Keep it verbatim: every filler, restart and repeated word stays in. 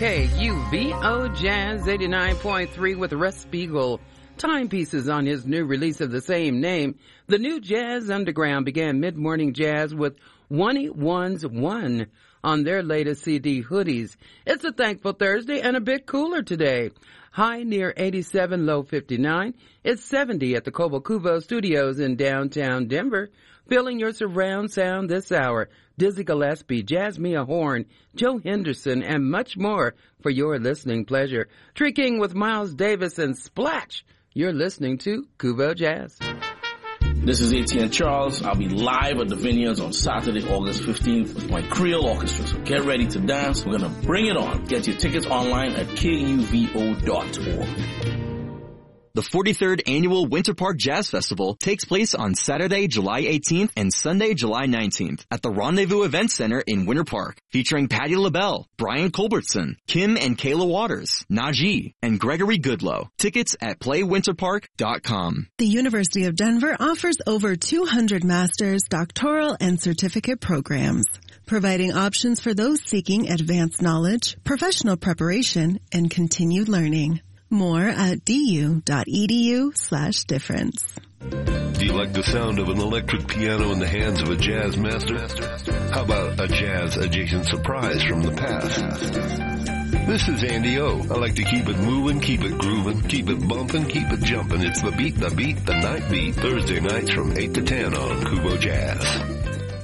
K U V O Jazz eighty-nine point three with Russ Spiegel. Timepieces on his new release of the same name. The new Jazz Underground began mid-morning jazz with one one's one on their latest C D, Hoodies. It's a thankful Thursday and a bit cooler today. High near eighty-seven, low fifty-nine. It's seventy at the Cobo Cubo Studios in downtown Denver. Filling your surround sound this hour. Dizzy Gillespie, Jasmine Horn, Joe Henderson, and much more for your listening pleasure. Tree King with Miles Davis and Splash. You're listening to Cubo Jazz. This is A T N Charles. I'll be live at the Vineyards on Saturday, August fifteenth with my Creole Orchestra. So get ready to dance. We're going to bring it on. Get your tickets online at K U V O dot org. The forty-third Annual Winter Park Jazz Festival takes place on Saturday, July eighteenth and Sunday, July nineteenth at the Rendezvous Event Center in Winter Park, featuring Patti LaBelle, Brian Culbertson, Kim and Kayla Waters, Najee, and Gregory Goodlow. Tickets at play winter park dot com. The University of Denver offers over two hundred master's, doctoral, and certificate programs, providing options for those seeking advanced knowledge, professional preparation, and continued learning. More at du.edu slash difference. Do you like the sound of an electric piano in the hands of a jazz master? How about a jazz-adjacent surprise from the past? This is Andy O. I like to keep it moving, keep it grooving, keep it bumping, keep it jumping. It's the beat, the beat, the night beat. Thursday nights from eight to ten on Cubo Jazz.